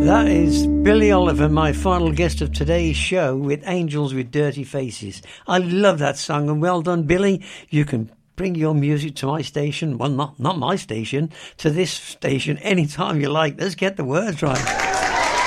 That is Billy Oliver, my final guest of today's show with Angels with Dirty Faces. I love that song, and well done, Billy. You can bring your music to my station, well, not my station, to this station anytime you like. Let's get the words right.